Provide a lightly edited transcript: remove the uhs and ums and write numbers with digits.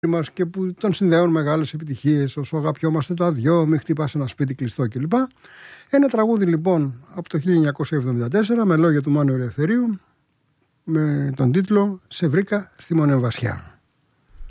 μας και που τον συνδέουν μεγάλες επιτυχίες, όσο αγαπιόμαστε τα δυο, μη χτυπάς ένα σπίτι κλειστό κλπ. Ένα τραγούδι λοιπόν από το 1974 με λόγια του Μάνου Ελευθερίου με τον τίτλο «Σε βρήκα στη Μονεμβασιά».